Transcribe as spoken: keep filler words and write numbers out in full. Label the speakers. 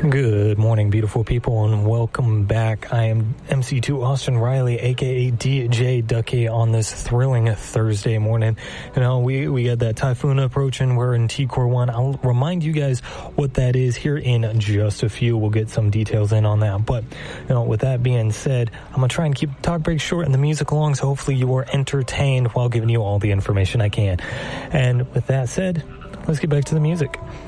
Speaker 1: Good morning, beautiful people, and welcome back. I am M C two Austin Riley, aka D J Ducky, on this thrilling Thursday morning. You know, we, we got that typhoon approaching. We're in T Core one. I'll remind you guys what that is here in just a few. We'll get some details in on that. But, you know, with that being said, I'm going to try and keep the talk break short and the music long, so hopefully you are entertained while giving you all the information I can. And with that said, let's get back to the music.